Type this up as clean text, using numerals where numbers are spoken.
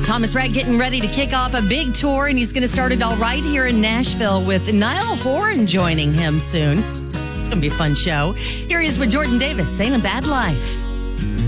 Thomas Rhett getting ready to kick off a big tour, and he's going to start it all right here in Nashville with Niall Horan joining him soon. It's going to be a fun show. Here he is with Jordan Davis, Ain't a Bad Life.